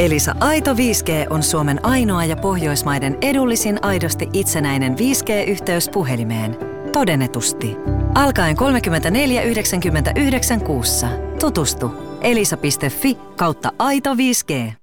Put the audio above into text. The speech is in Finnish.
Elisa Aito 5G on Suomen ainoa ja Pohjoismaiden edullisin aidosti itsenäinen 5G-yhteys puhelimeen. Todennetusti. Alkaen 34,99 kuussa. Tutustu elisa.fi/aito 5G.